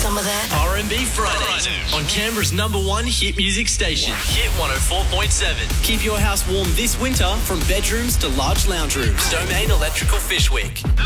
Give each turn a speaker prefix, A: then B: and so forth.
A: some of that?
B: R&B Fridays on Canberra's #1 hit music station, Hit 104.7. Keep your house warm this winter from bedrooms to large lounge rooms. Domain Electrical Fishwick.